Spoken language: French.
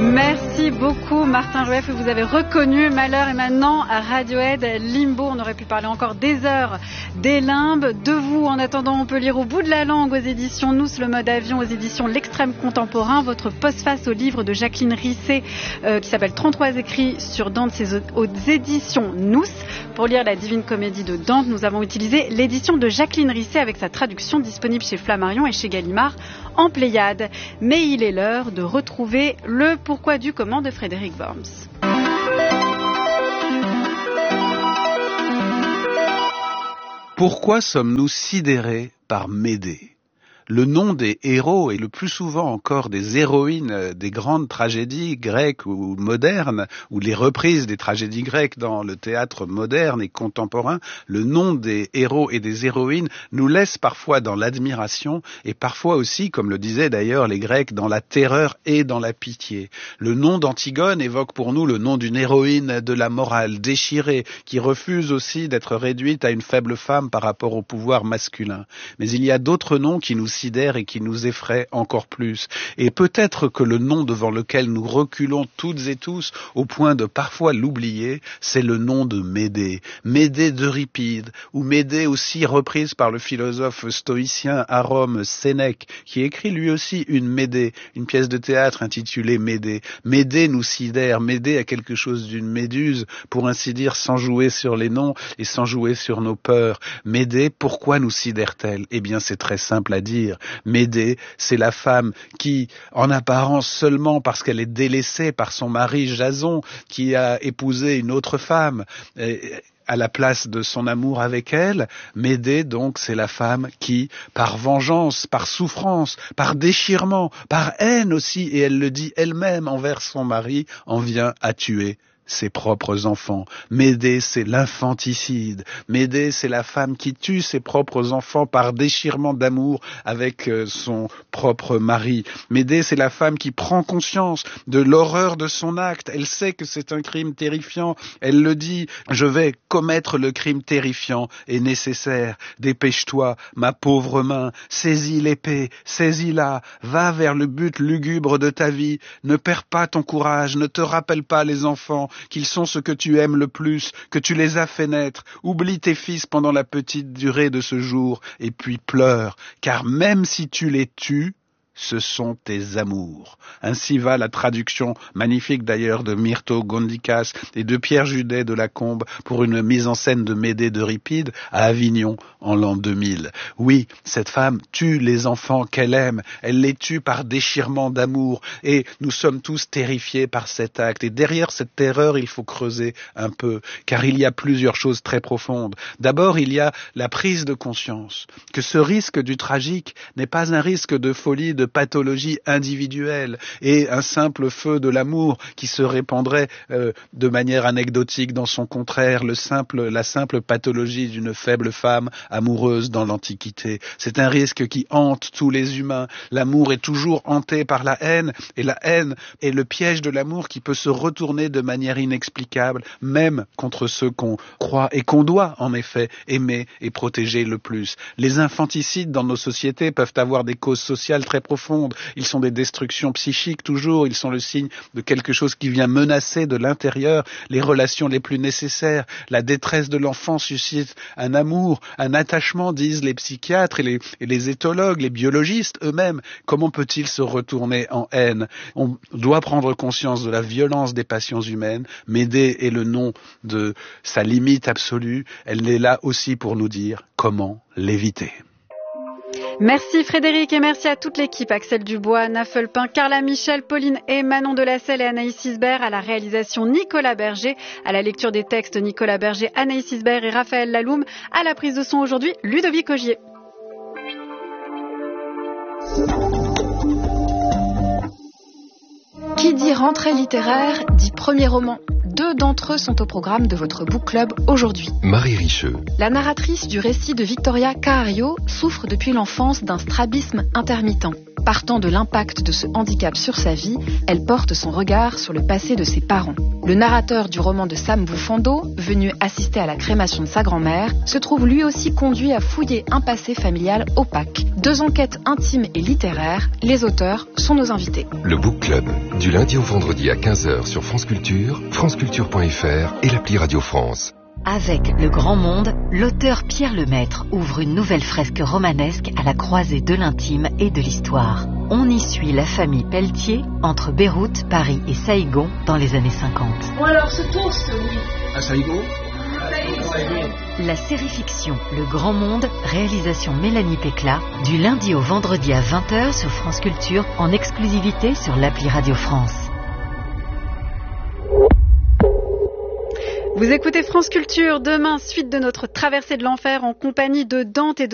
Merci beaucoup Martin Joëf, vous avez reconnu Malheur et maintenant à Radiohead, Limbo. On aurait pu parler encore des heures des limbes. De vous, en attendant, on peut lire Au bout de la langue aux éditions Nous, le mode avion aux éditions L'Extrême Contemporain, votre postface au livre de Jacqueline Risset qui s'appelle 33 écrits sur Dante, c'est aux éditions Nous. Pour lire la Divine Comédie de Dante, nous avons utilisé l'édition de Jacqueline Risset avec sa traduction disponible chez Flammarion et chez Gallimard en Pléiade. Mais il est l'heure de retrouver le pourquoi du comment de Frédéric Worms. Pourquoi sommes-nous sidérés par Médée ? Le nom des héros et le plus souvent encore des héroïnes des grandes tragédies grecques ou modernes, ou les reprises des tragédies grecques dans le théâtre moderne et contemporain, le nom des héros et des héroïnes nous laisse parfois dans l'admiration et parfois aussi, comme le disaient d'ailleurs les Grecs, dans la terreur et dans la pitié. Le nom d'Antigone évoque pour nous le nom d'une héroïne de la morale déchirée, qui refuse aussi d'être réduite à une faible femme par rapport au pouvoir masculin. Mais il y a d'autres noms qui nous sidèrent et qui nous effraient encore plus. Et peut-être que le nom devant lequel nous reculons toutes et tous au point de parfois l'oublier, c'est le nom de Médée. Médée d'Euripide, ou Médée aussi reprise par le philosophe stoïcien à Rome Sénèque, qui écrit lui aussi une Médée, une pièce de théâtre intitulée Médée. Médée nous sidère, Médée a quelque chose d'une méduse, pour ainsi dire, sans jouer sur les noms et sans jouer sur nos peurs. Médée, pourquoi nous sidère-t-elle ? Eh bien, c'est très simple à dire. Médée, c'est la femme qui, en apparence seulement parce qu'elle est délaissée par son mari Jason, qui a épousé une autre femme, à la place de son amour avec elle, Médée, donc, c'est la femme qui, par vengeance, par souffrance, par déchirement, par haine aussi, et elle le dit elle-même envers son mari, en vient à tuer ses propres enfants. Médée, c'est l'infanticide. Médée, c'est la femme qui tue ses propres enfants par déchirement d'amour avec son propre mari. Médée, c'est la femme qui prend conscience de l'horreur de son acte. Elle sait que c'est un crime terrifiant. Elle le dit, je vais commettre le crime terrifiant et nécessaire. Dépêche-toi, ma pauvre main, saisis l'épée, saisis-la, va vers le but lugubre de ta vie. Ne perds pas ton courage, ne te rappelle pas les enfants, qu'ils sont ce que tu aimes le plus, que tu les as fait naître. Oublie tes fils pendant la petite durée de ce jour, et puis pleure, car même si tu les tues, ce sont tes amours. Ainsi va la traduction magnifique d'ailleurs de Myrto Gondikas et de Pierre Judet de Lacombe pour une mise en scène de Médée d'Euripide à Avignon en l'an 2000. Oui, cette femme tue les enfants qu'elle aime, elle les tue par déchirement d'amour et nous sommes tous terrifiés par cet acte. Et derrière cette terreur, il faut creuser un peu, car il y a plusieurs choses très profondes. D'abord, il y a la prise de conscience que ce risque du tragique n'est pas un risque de folie, de pathologie individuelle et un simple feu de l'amour qui se répandrait de manière anecdotique dans son contraire, la simple pathologie d'une faible femme amoureuse dans l'Antiquité. C'est un risque qui hante tous les humains. L'amour est toujours hanté par la haine et la haine est le piège de l'amour qui peut se retourner de manière inexplicable, même contre ceux qu'on croit et qu'on doit en effet aimer et protéger le plus. Les infanticides dans nos sociétés peuvent avoir des causes sociales très profondes. Ils sont des destructions psychiques toujours, ils sont le signe de quelque chose qui vient menacer de l'intérieur les relations les plus nécessaires. La détresse de l'enfant suscite un amour, un attachement, disent les psychiatres et les éthologues, les biologistes eux-mêmes. Comment peut-il se retourner en haine ? On doit prendre conscience de la violence des passions humaines. Médée est le nom de sa limite absolue. Elle est là aussi pour nous dire comment l'éviter. Merci Frédéric et merci à toute l'équipe, Axel Dubois, Anna Felpin, Carla Michel, Pauline et Manon Delacelle et Anaïs Isbert, à la réalisation Nicolas Berger, à la lecture des textes Nicolas Berger, Anaïs Isbert et Raphaël Laloum, à la prise de son aujourd'hui Ludovic Ogier. Qui dit rentrée littéraire dit premier roman. 2 d'entre eux sont au programme de votre book club aujourd'hui. Marie Richeux. La narratrice du récit de Victoria Cahario souffre depuis l'enfance d'un strabisme intermittent. Partant de l'impact de ce handicap sur sa vie, elle porte son regard sur le passé de ses parents. Le narrateur du roman de Sam Bufando, venu assister à la crémation de sa grand-mère, se trouve lui aussi conduit à fouiller un passé familial opaque. 2 enquêtes intimes et littéraires, les auteurs sont nos invités. Le Book Club, du lundi au vendredi à 15h sur France Culture, franceculture.fr et l'appli Radio France. Avec Le Grand Monde, l'auteur Pierre Lemaitre ouvre une nouvelle fresque romanesque à la croisée de l'intime et de l'histoire. On y suit la famille Pelletier entre Beyrouth, Paris et Saïgon dans les années 50. Bon alors, ce toast, oui. À Saïgon ? La série fiction Le Grand Monde, réalisation Mélanie Pécla, du lundi au vendredi à 20h sur France Culture, en exclusivité sur l'appli Radio France. Vous écoutez France Culture. Demain, suite de notre traversée de l'enfer en compagnie de Dante et de